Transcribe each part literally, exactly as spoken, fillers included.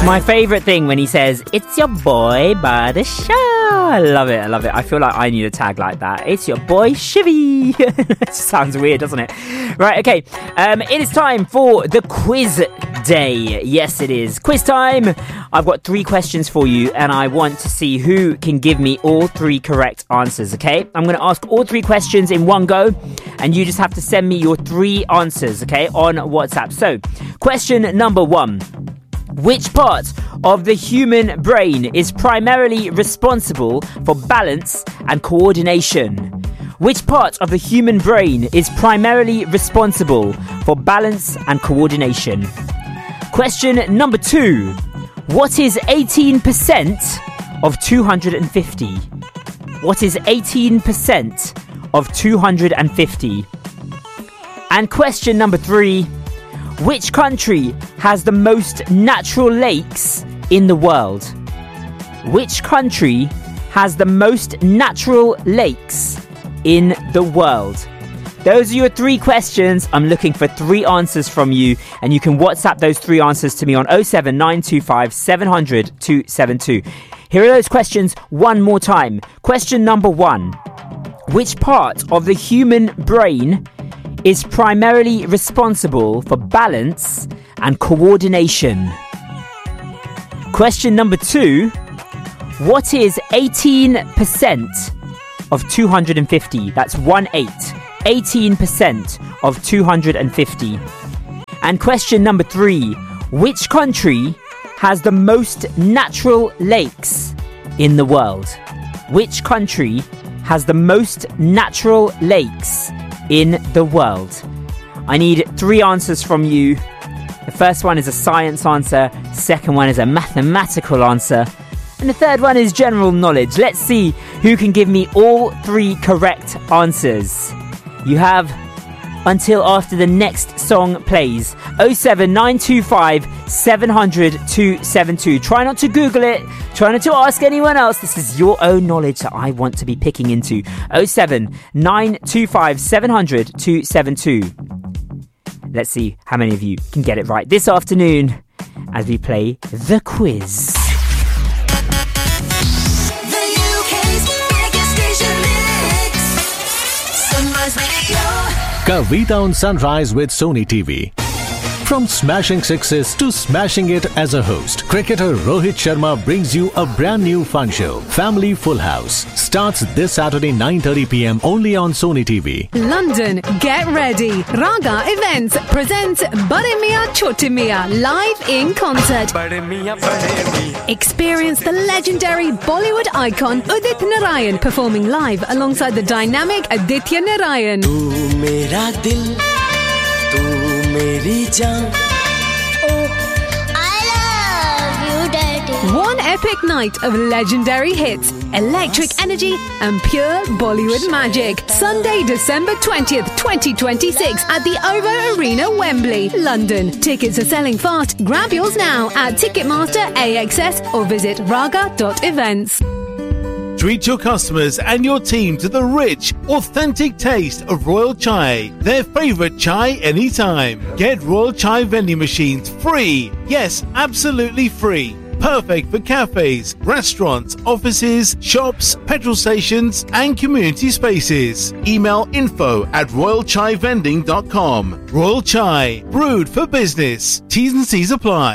It's my favourite thing when he says, "It's your boy, Badshah." I love it, I love it. I feel like I need a tag like that. It's your boy, Shivy. It sounds weird, doesn't it? Right, okay. Um, it is time for the quiz day. Yes, it is. Quiz time. I've got three questions for you, and I want to see who can give me all three correct answers, okay? I'm going to ask all three questions in one go, and you just have to send me your three answers, okay, on WhatsApp. So, question number one. Which part of the human brain is primarily responsible for balance and coordination? Which part of the human brain is primarily responsible for balance and coordination? Question number two. What is eighteen percent of two hundred fifty? What is eighteen percent of two hundred fifty? And question number three. Which country has the most natural lakes in the world? Which country has the most natural lakes in the world? Those are your three questions. I'm looking for three answers from you, and you can WhatsApp those three answers to me on oh seven nine two five seven hundred two seven two. Here are those questions one more time. Question number one. Which part of the human brain is primarily responsible for balance and coordination? Question number two. What is eighteen percent of two hundred fifty? That's one eight. eighteen percent of two hundred fifty. And question number three. Which country has the most natural lakes in the world? Which country has the most natural lakes in the world? I need three answers from you. The first one is a science answer, second one is a mathematical answer, and the third one is general knowledge. Let's see who can give me all three correct answers. You have until after the next song plays. oh seven nine two five seven hundred two seven two. Try not to Google it. Try not to ask anyone else. This is your own knowledge that I want to be picking into. oh seven nine two five seven hundred two seven two. Let's see how many of you can get it right this afternoon as we play the quiz. The U K's biggest station mix. Sunrise Radio. Kavita on Sunrise with Sony T V. From smashing sixes to smashing it as a host, cricketer Rohit Sharma brings you a brand new fun show, Family Full House. Starts this Saturday nine thirty p.m. only on Sony T V. London, get ready. Raga Events presents Bade Miyan Chote Miyan live in concert. Experience the legendary Bollywood icon Udit Narayan performing live alongside the dynamic Aditya Narayan. Tu mera dil, tu meri jaan. Oh, I love you, Daddy. One epic night of legendary hits, electric energy and pure Bollywood magic. Sunday, December twentieth, twenty twenty-six at the OVO Arena, Wembley, London. Tickets are selling fast. Grab yours now at Ticketmaster, A X S or visit raga dot events. Treat your customers and your team to the rich, authentic taste of Royal Chai, their favourite chai anytime. Get Royal Chai vending machines free. Yes, absolutely free. Perfect for cafes, restaurants, offices, shops, petrol stations and community spaces. Email info at royal chai vending dot com. Royal Chai, brewed for business. T's and C's apply.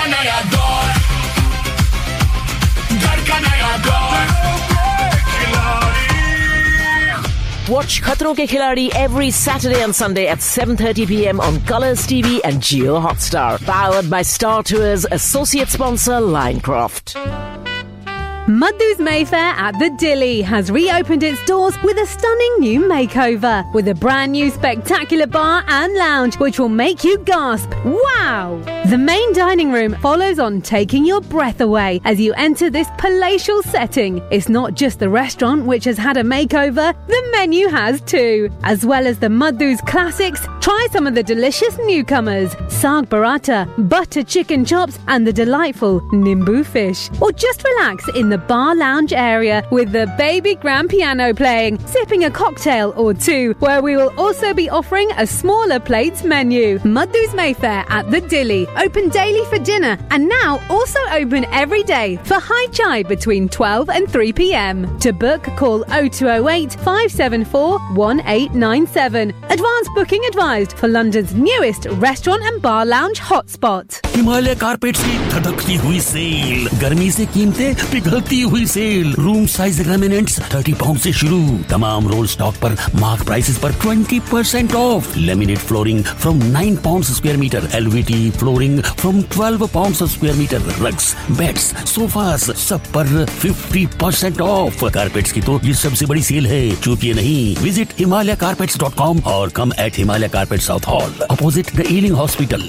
Watch Khatron Ke Khiladi every Saturday and Sunday at seven thirty p.m. on Colours T V and Jio Hotstar. Powered by Star Tours, associate sponsor Linecroft. Madhu's Mayfair at the Dilly has reopened its doors with a stunning new makeover, with a brand new spectacular bar and lounge which will make you gasp, wow! The main dining room follows on, taking your breath away as you enter this palatial setting. It's not just the restaurant which has had a makeover, the menu has too. As well as the Madhu's classics, Try some of the delicious newcomers, Saag Paratha, butter chicken chops and the delightful Nimbu fish. Or just relax in the bar lounge area with the baby grand piano playing, sipping a cocktail or two, where we will also be offering a smaller plates menu. Madhu's Mayfair at the Dilly, open daily for dinner and now also open every day for high chai between twelve and three p.m. To book, call oh two oh eight, five seven four, one eight nine seven. Advance booking advised for London's newest restaurant and bar lounge hotspot. Himalaya carpet की धधकती हुई cell, गर्मी से कीमतें पिघलती हुई cell, room size laminates तीस pound से शुरू, तमाम रोल स्टॉक पर मार्क प्राइसेस पर बीस percent of, laminate flooring from nine pound square metre, एलवीटी flooring from twelve pound square metre, rugs, beds, sofas सब पर पचास परसेंट ऑफ। कारपेट्स की तो ये सबसे बड़ी सेल है, चूकिए नहीं। Visit Himalaya carpets dot com और कम eight Himalaya carpet south hall, opposite the ailing hospital.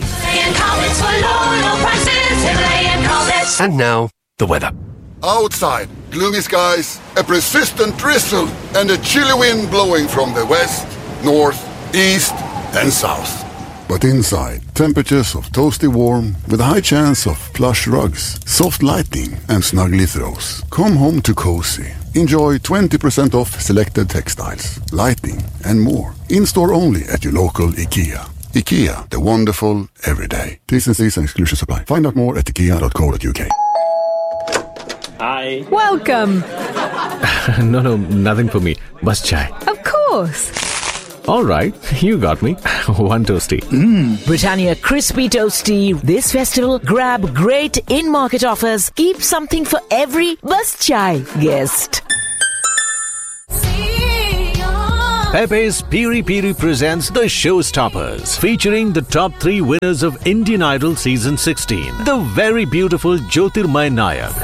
And now, the weather. Outside, gloomy skies, a persistent drizzle, and a chilly wind blowing from the west, north, east, and south. But inside, temperatures of toasty warm with a high chance of plush rugs, soft lighting, and snuggly throws. Come home to cozy. Enjoy twenty percent off selected textiles, lighting, and more. In-store only at your local IKEA. IKEA, the wonderful everyday. T's and C's and exclusions apply. Find out more at ikea dot co dot u k. Hi. Welcome. No, no, nothing for me. Bus chai. Of course. All right, you got me. One toasty. Mmm, Britannia Crispy Toasty. This festival, grab great in-market offers. Keep something for every bus chai guest. Pepe's Piri Piri presents The Showstoppers, featuring the top three winners of Indian Idol Season sixteen. The very beautiful Jyotirmay Nayak,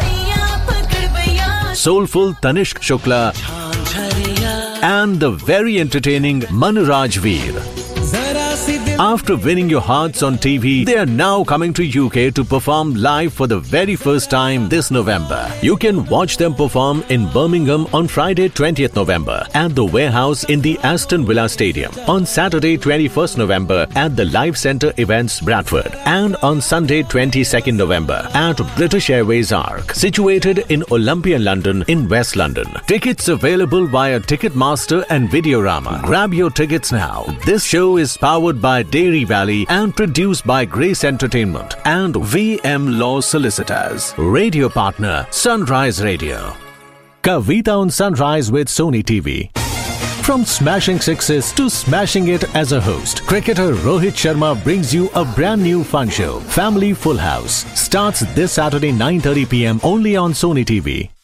soulful Tanishq Shukla, and the very entertaining Manraj Veer. After winning your hearts on T V, they are now coming to U K to perform live for the very first time this November. You can watch them perform in Birmingham on Friday twentieth November at the Warehouse in the Aston Villa Stadium, on Saturday twenty-first November at the Live Centre Events Bradford, and on Sunday twenty-second November at British Airways Arc, situated in Olympia, London in West London. Tickets available via Ticketmaster and Videorama. Grab your tickets now. This show is powered by Dairy Valley and produced by Grace Entertainment and V M Law Solicitors. Radio partner Sunrise Radio. Kavita on Sunrise with Sony T V. From smashing sixes to smashing it as a host, cricketer Rohit Sharma brings you a brand new fun show, Family Full House. Starts this Saturday nine thirty p.m. only on Sony T V.